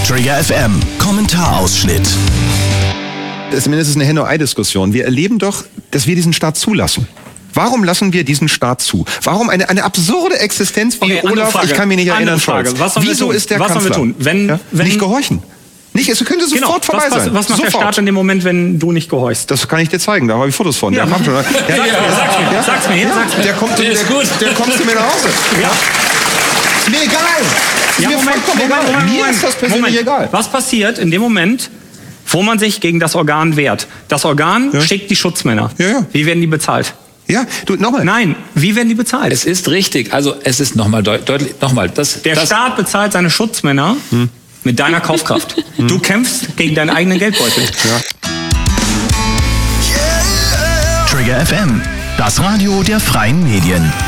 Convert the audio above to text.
Trigger FM, Kommentarausschnitt. Zumindest ist es eine Henne-Ei-Diskussion. Wir erleben doch, dass wir diesen Staat zulassen. Warum lassen wir diesen Staat zu? Warum eine absurde Existenz von Olaf, ich kann mich nicht erinnern, Scholz. Wieso ist der Kanzler? Was sollen wir tun? Nicht gehorchen. Es könnte sofort vorbei sein. Was macht der Staat in dem Moment, wenn du nicht gehorchst? Das kann ich dir zeigen, da habe ich Fotos von. Ja. Sag's mir. Der kommt zu mir nach Hause. Ja. Ist mir egal. Mir ist das persönlich egal. Was passiert in dem Moment, wo man sich gegen das Organ wehrt? Das Organ schickt die Schutzmänner. Ja. Wie werden die bezahlt? Ja, nochmal. Nein, wie werden die bezahlt? Es ist richtig, also es ist nochmal deutlich, Der Staat bezahlt seine Schutzmänner mit deiner Kaufkraft. Du kämpfst gegen deinen eigenen Geldbeutel. Ja. Trigger FM, das Radio der freien Medien.